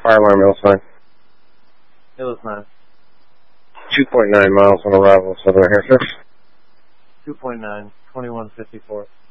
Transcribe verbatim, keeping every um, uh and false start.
fire alarm L sign. It was nine. two point nine miles on arrival, Southern Hair, sir. two point nine, twenty-one fifty-four.